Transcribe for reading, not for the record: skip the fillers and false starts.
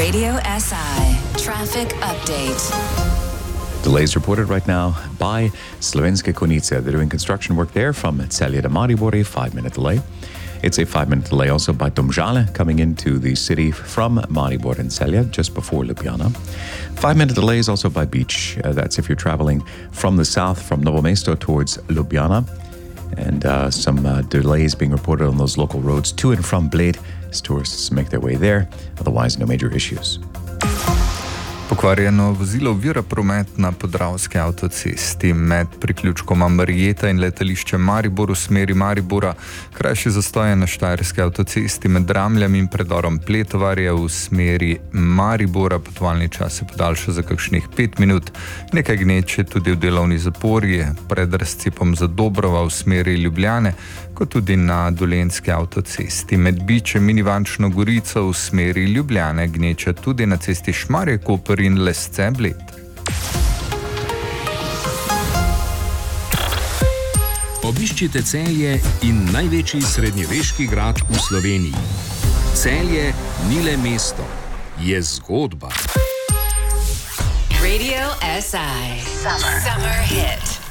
Radio SI Traffic Update. Delays reported right now by Slovenske Konjice. They're doing construction work there from Celje to Maribor, a 5-minute delay. It's a 5-minute delay also by Domžale coming into the city from Maribor and Celje just before Ljubljana. 5-minute delays also by Beach. That's if you're traveling from the south from Novo Mesto towards Ljubljana. And some delays being reported on those local roads to and from Bled as tourists make their way there. Otherwise, no major issues. Pokvarjeno vozilo ovira promet na Podravski avtocesti med priključkoma Marjeta in letališče Maribor v smeri Maribora. Krajši zastoj je na Štajerski avtocesti med Dramljami in predorom Pletovarje v smeri Maribora. Potovalni čas se podaljša za kakšnih 5 minut. Nekaj gneče tudi v delovni zapori pred razcepom Zadobrova v smeri Ljubljane, kot tudi na Dolenjski avtocesti. Med Bičem in Ivančno Gorico v smeri Ljubljane gneče tudi na cesti Šmarje-Koper in Lesce-Bled. Obiščite Celje in največji srednjeveški grad v Sloveniji. Celje ni le mesto, je zgodba. Radio SI Summer Hit.